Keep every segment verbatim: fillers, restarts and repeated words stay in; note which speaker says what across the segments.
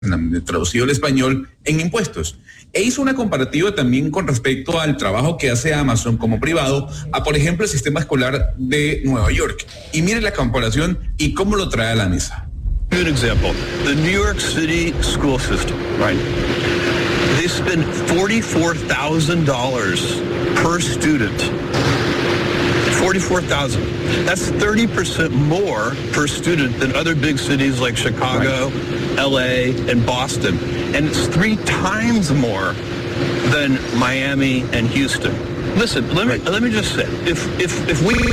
Speaker 1: traducido al español, en impuestos. E hizo una comparativa también con respecto al trabajo que hace Amazon como privado a, por ejemplo, el sistema escolar de Nueva York. Y mire la comparación y cómo lo trae a la mesa.
Speaker 2: Good example. The New York City school system, right? They spend forty-four thousand dollars per student. forty-four thousand dollars. That's thirty percent more per student than other big cities like Chicago, right, L A, and Boston. And it's three times more than Miami and Houston. Listen, let me, right. let me just say, if, if, if we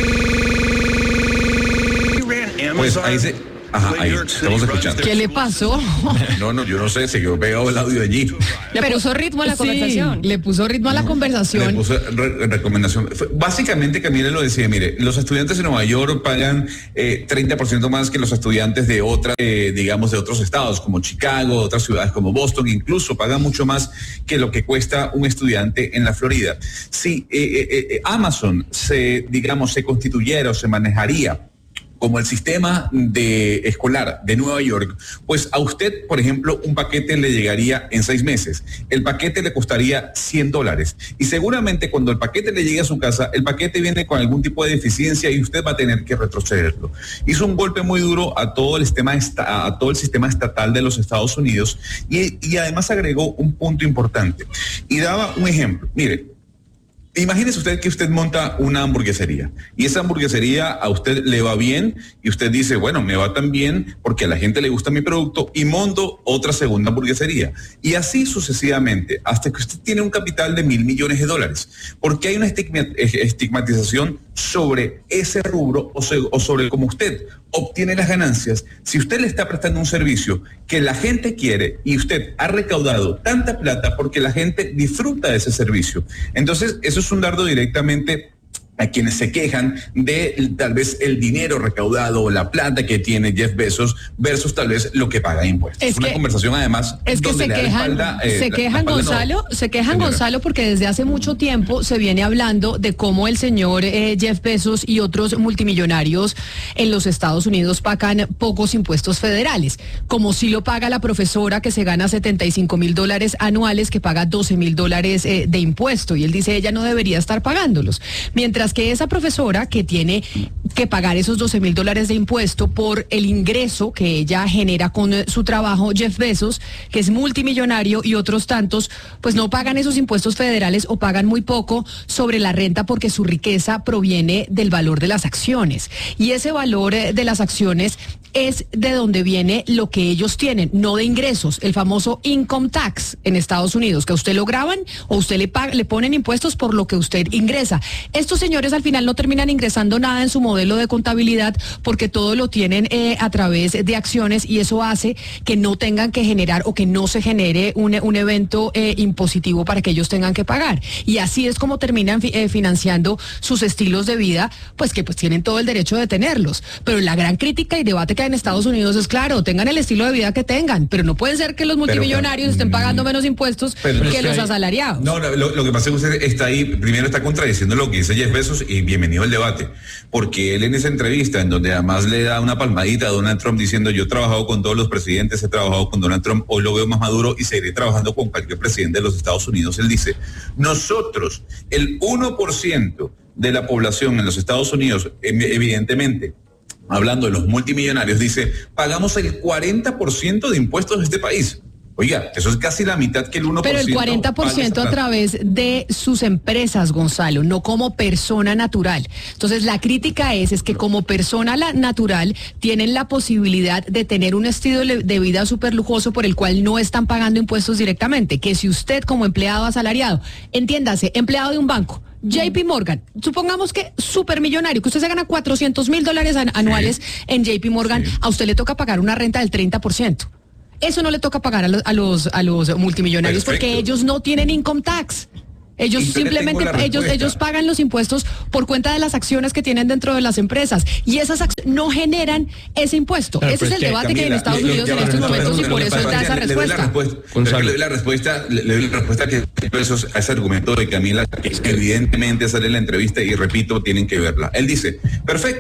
Speaker 2: ran Amazon...
Speaker 1: Pues ahí se... Ajá, ahí, estamos escuchando.
Speaker 3: ¿Qué le pasó?
Speaker 1: No, no, yo no sé, se quedó pegado el audio allí.
Speaker 3: Le Pero, puso ritmo a la sí, conversación. Le puso ritmo a la no, conversación.
Speaker 1: Le puso re recomendación. Básicamente, Camila lo decía, mire, los estudiantes de Nueva York pagan eh, treinta por ciento más que los estudiantes de otras, eh, digamos, de otros estados, como Chicago, otras ciudades como Boston, incluso pagan mucho más que lo que cuesta un estudiante en la Florida. Si eh, eh, Amazon se, digamos, se constituyera o se manejaría como el sistema de escolar de Nueva York, pues a usted, por ejemplo, un paquete le llegaría en seis meses. El paquete le costaría cien dólares. Y seguramente cuando el paquete le llegue a su casa, el paquete viene con algún tipo de deficiencia y usted va a tener que retrocederlo. Hizo un golpe muy duro a todo el sistema, a todo el sistema estatal de los Estados Unidos y, y además agregó un punto importante. Y daba un ejemplo. Mire, imagínese usted que usted monta una hamburguesería y esa hamburguesería a usted le va bien y usted dice, bueno, me va tan bien porque a la gente le gusta mi producto y monto otra segunda hamburguesería. Y así sucesivamente, hasta que usted tiene un capital de mil millones de dólares. Porque hay una estigmatización sobre ese rubro o sobre cómo usted obtiene las ganancias. Si usted le está prestando un servicio que la gente quiere y usted ha recaudado tanta plata porque la gente disfruta de ese servicio. Entonces, eso es un dardo directamente a quienes se quejan de tal vez el dinero recaudado o la plata que tiene Jeff Bezos versus tal vez lo que paga impuestos. Es una que, conversación además
Speaker 3: es que se quejan, espalda, eh, se quejan la, la Gonzalo, no. se quejan Señora. Gonzalo porque desde hace mucho tiempo se viene hablando de cómo el señor eh, Jeff Bezos y otros multimillonarios en los Estados Unidos pagan pocos impuestos federales, como si lo paga la profesora que se gana setenta y cinco mil dólares anuales, que paga doce mil dólares eh, de impuesto, y él dice ella no debería estar pagándolos, mientras que esa profesora que tiene que pagar esos doce mil dólares de impuesto por el ingreso que ella genera con su trabajo, Jeff Bezos, que es multimillonario, y otros tantos, pues no pagan esos impuestos federales o pagan muy poco sobre la renta porque su riqueza proviene del valor de las acciones. Y ese valor de las acciones es de donde viene lo que ellos tienen, no de ingresos, el famoso income tax en Estados Unidos, que a usted lo graban o usted le paga, le ponen impuestos por lo que usted ingresa. Estos señores al final no terminan ingresando nada en su modelo de contabilidad porque todo lo tienen eh, a través de acciones, y eso hace que no tengan que generar o que no se genere un, un evento eh, impositivo para que ellos tengan que pagar. Y así es como terminan fi eh, financiando sus estilos de vida, pues que pues tienen todo el derecho de tenerlos. Pero la gran crítica y debate que hay en Estados Unidos es, claro, tengan el estilo de vida que tengan, pero no puede ser que los multimillonarios pero, estén pagando menos impuestos que los hay, asalariados.
Speaker 1: No, no lo, lo que pasa es que usted está ahí, primero está contradiciendo lo que dice Jeff Bezos, y bienvenido al debate, porque él en esa entrevista, en donde además le da una palmadita a Donald Trump diciendo, yo he trabajado con todos los presidentes, he trabajado con Donald Trump, hoy lo veo más maduro y seguiré trabajando con cualquier presidente de los Estados Unidos. Él dice, nosotros, el uno por ciento de la población en los Estados Unidos, evidentemente, hablando de los multimillonarios, dice, pagamos el cuarenta por ciento de impuestos de este país. Oiga, eso es casi la mitad que el uno por ciento.
Speaker 3: Pero el cuarenta por ciento a través de sus empresas, Gonzalo, no como persona natural. Entonces la crítica es, es que como persona natural tienen la posibilidad de tener un estilo de vida súper lujoso por el cual no están pagando impuestos directamente. Que si usted como empleado asalariado, entiéndase, empleado de un banco, J P Morgan, supongamos que supermillonario, que usted se gana cuatrocientos mil dólares anuales sí. en J P Morgan, sí. a usted le toca pagar una renta del treinta por ciento. Eso no le toca pagar a los, a los, a los multimillonarios. Perfecto. Porque ellos no tienen income tax. Ellos simplemente, ellos, ellos pagan los impuestos por cuenta de las acciones que tienen dentro de las empresas, y esas acciones no generan ese impuesto. Pero ese es el que, debate Camila, que hay en Estados le, Unidos le, en estos no, momentos, no, y por eso está esa respuesta.
Speaker 1: Le doy la respuesta, le doy la respuesta que esos, a ese argumento de Camila, que evidentemente sale en la entrevista, y repito, tienen que verla. Él dice, perfecto,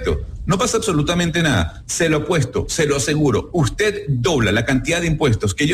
Speaker 1: no pasa absolutamente nada. Se lo apuesto, se lo aseguro. Usted dobla la cantidad de impuestos que yo